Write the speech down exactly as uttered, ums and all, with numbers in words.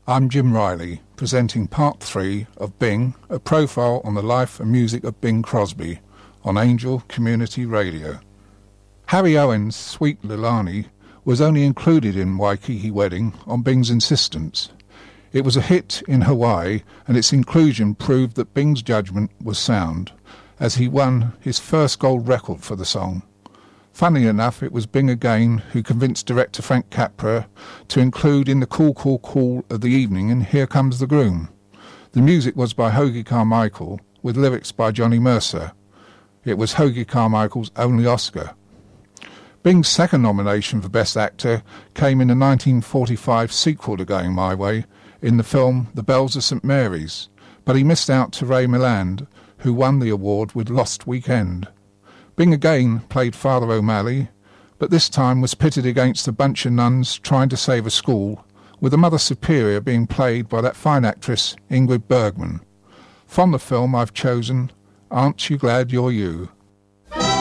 I'm Jim Riley, presenting part three of Bing, a profile on the life and music of Bing Crosby on Angel Community Radio. Harry Owen's Sweet Leilani was only included in Waikiki Wedding on Bing's insistence. It was a hit in Hawaii, and its inclusion proved that Bing's judgment was sound, as he won his first gold record for the song. Funnily enough, it was Bing again who convinced director Frank Capra to include in the Cool Cool Cool of the evening in Here Comes the Groom. The music was by Hoagy Carmichael, with lyrics by Johnny Mercer. It was Hoagy Carmichael's only Oscar. Bing's second nomination for Best Actor came in the nineteen forty-five sequel to Going My Way, in the film The Bells of Saint Mary's, but he missed out to Ray Milland, who won the award with Lost Weekend. Bing again played Father O'Malley, but this time was pitted against a bunch of nuns trying to save a school, with the Mother Superior being played by that fine actress Ingrid Bergman. From the film I've chosen Aren't You Glad You're You?